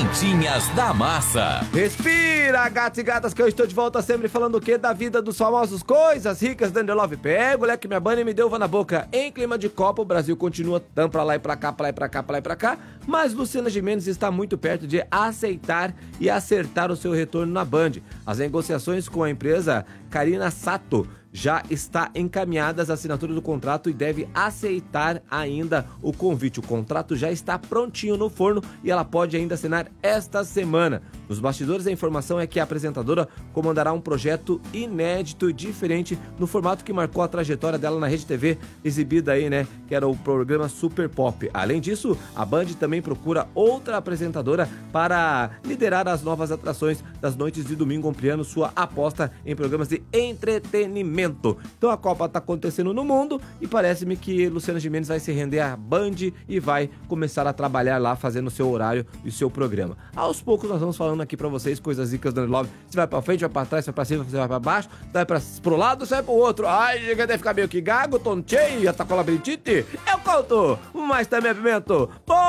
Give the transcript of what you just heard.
Pimentinhas da Massa. Respira, gatos e gatas, que eu estou de volta sempre falando o quê? Da vida dos famosos, coisas ricas, dando love. Pego, leque minha banda e me deu uva na boca. Em clima de Copa, o Brasil continua dando pra lá e pra cá, pra lá e pra cá, pra lá e pra cá. Mas Luciana Gimenez está muito perto de aceitar e acertar o seu retorno na Band. As negociações com a empresa Carina Sato já está encaminhadas a assinatura do contrato e deve aceitar ainda o convite. O contrato já está prontinho no forno e ela pode ainda assinar esta semana. Nos bastidores, a informação é que a apresentadora comandará um projeto inédito e diferente no formato que marcou a trajetória dela na Rede TV, exibida aí, né, que era o programa Super Pop. Além disso, a Band também procura outra apresentadora para liderar as novas atrações das noites de domingo, ampliando sua aposta em programas de entretenimento. Então a Copa está acontecendo no mundo e parece-me que Luciana Gimenez vai se render à Band e vai começar a trabalhar lá, fazendo o seu horário e o seu programa. Aos poucos nós vamos falando aqui pra vocês coisas ricas do Love. Você vai pra frente, vai pra trás, vai pra cima, você vai pra baixo, vai pro lado, você vai pro outro. Ai, chega até ficar meio que gago, tonteio, já tá com labirintite. Eu conto, mas também é pimento.